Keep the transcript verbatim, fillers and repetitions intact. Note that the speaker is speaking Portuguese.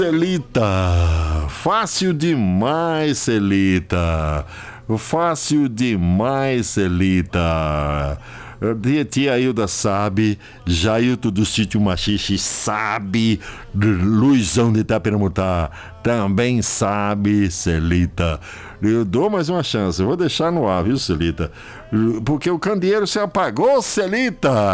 Celita, fácil demais, Celita. Fácil demais, Celita. Tia, tia Hilda sabe, Jailton do Sítio Machixe sabe, Luizão de Itapiramutá também sabe, Celita. Eu dou mais uma chance, eu vou deixar no ar, viu, Celita? Porque o candeeiro se apagou, Celita.